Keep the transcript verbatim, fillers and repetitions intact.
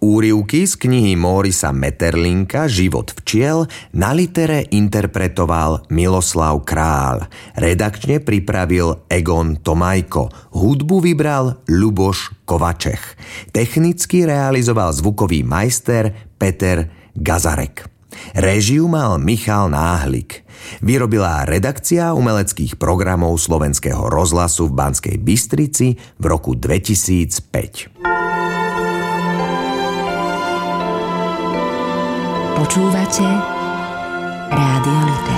Úryvky z knihy Mórisa Maeterlinka Život včiel na litere interpretoval Miloslav Král. Redakčne pripravil Egon Tomajko. Hudbu vybral Ľuboš Kovačech. Technicky realizoval zvukový majster Peter Gazarek. Réžiu mal Michal Náhlik. Vyrobila redakcia umeleckých programov Slovenského rozhlasu v Banskej Bystrici v roku dvetisícpäť. Počúvate Rádio Liter.